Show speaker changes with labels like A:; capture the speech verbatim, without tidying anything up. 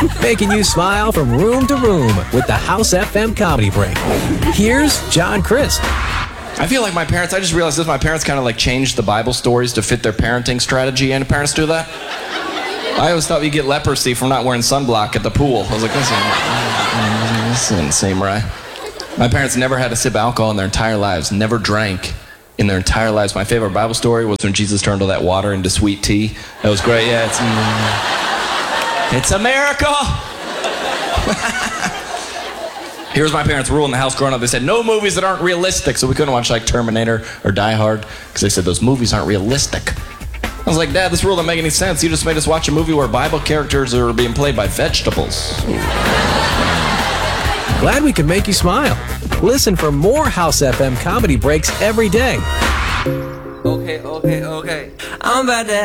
A: making you smile from room to room with the House F M Comedy Break. Here's John Crist.
B: I feel like my parents, I just realized this, my parents kind of like changed the Bible stories to fit their parenting strategy. Any parents do that? I always thought you get leprosy from not wearing sunblock at the pool. I was like, this isn't, this isn't the same, right? My parents never had a sip of alcohol in their entire lives, never drank in their entire lives. My favorite Bible story was when Jesus turned all that water into sweet tea. That was great. Yeah, it's, mm, it's a miracle. Here's my parents' rule in the house growing up. They said no movies that aren't realistic, so we couldn't watch like Terminator or Die Hard because they said those movies aren't realistic. I was like, Dad, this rule doesn't make any sense. You just made us watch a movie where Bible characters are being played by vegetables.
A: Glad we could make you smile. Listen for more House F M Comedy Breaks every day.
C: Okay, okay, okay. I'm about to